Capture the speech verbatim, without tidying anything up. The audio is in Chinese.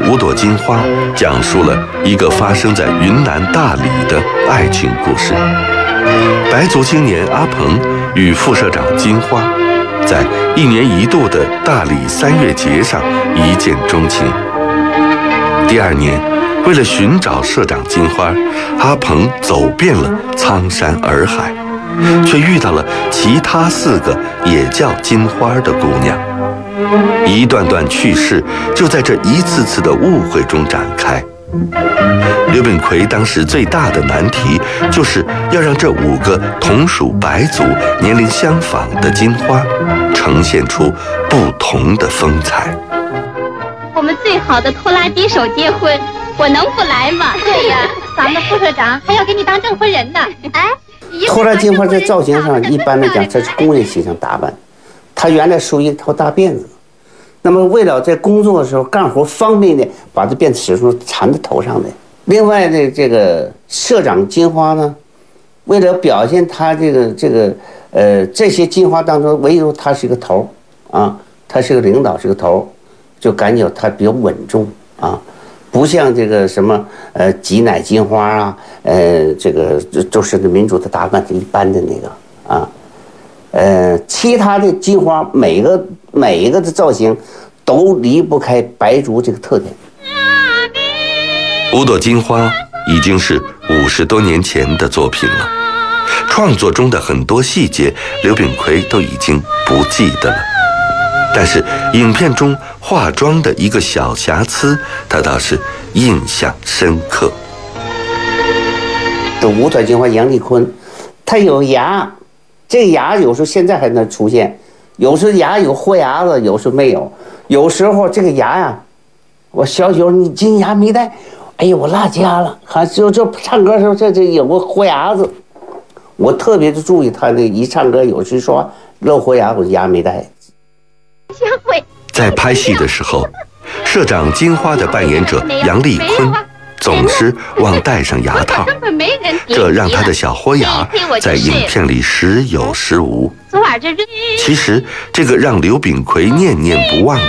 五朵金花》讲述了一个发生在云南大理的爱情故事。白族青年阿鹏与副社长金花在一年一度的大理三月节上一见钟情。第二年，为了寻找社长金花，阿鹏走遍了苍山洱海，却遇到了其他四个也叫金花的姑娘。一段段趣事就在这一次次的误会中展开。刘秉奎当时最大的难题就是要让这五个同属白族、年龄相仿的金花呈现出不同的风采。 我们最好的拖拉机手结婚，我能不来吗？对呀，咱们副社长还要给你当证婚人呢。哎， 拖拉金花在造型上一般来讲，这是工人形象打扮，她原来梳一头大辫子。那么为了在工作的时候干活方便的，把这辫子始终缠在头上的。另外呢，这个社长金花呢，为了表现他这个这个呃这些金花当中，唯独他是个头啊，他是个领导，是个头，就感觉他比较稳重啊，不像这个什么呃挤奶金花啊，呃这个就是民主的打扮一般的那个啊。呃，其他的金花每个每一个的造型都离不开白族这个特点。 五朵金花已经是五十多年前的作品了，创作中的很多细节刘秉奎都已经不记得了，但是影片中化妆的一个小瑕疵，他倒是印象深刻。 这五朵金花杨丽坤，她有牙。这个牙有时候现在还能出现，有时候牙有豁牙子，有时候没有。有时候这个牙呀，我小九你今牙没带，哎呀我落家了，还就就唱歌的时候这这有个豁牙子，我特别的注意他那一唱歌有时说露豁牙，我牙没带。 在拍戏的时候，社长金花的扮演者杨丽坤总是忘戴上牙套，这让他的小豁牙在影片里时有时无。其实这个让刘秉奎念念不忘